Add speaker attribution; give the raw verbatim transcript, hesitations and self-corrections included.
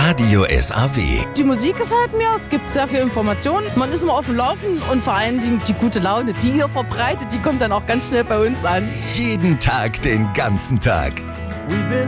Speaker 1: Radio S A W.
Speaker 2: Die Musik gefällt mir, es gibt sehr viel Informationen, man ist immer auf dem Laufen und vor allem die, die gute Laune, die ihr verbreitet, die kommt dann auch ganz schnell bei uns an.
Speaker 1: Jeden Tag, den ganzen Tag.
Speaker 3: We've been